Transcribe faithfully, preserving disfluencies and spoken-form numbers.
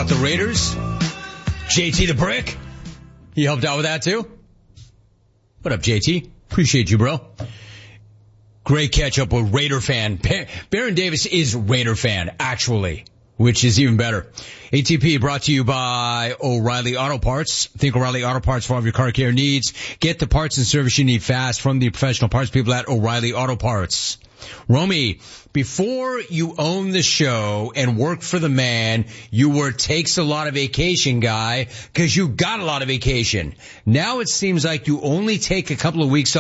out the Raiders. J T the Brick. He helped out with that too. What up, J T? Appreciate you, bro. Great catch up with Raider fan. Baron Davis is Raider fan, actually, which is even better. A T P brought to you by O'Reilly Auto Parts. Think O'Reilly Auto Parts for all of your car care needs. Get the parts and service you need fast from the professional parts people at O'Reilly Auto Parts. Romy, before you owned the show and worked for the man, you were takes a lot of vacation guy because you got a lot of vacation. Now it seems like you only take a couple of weeks off.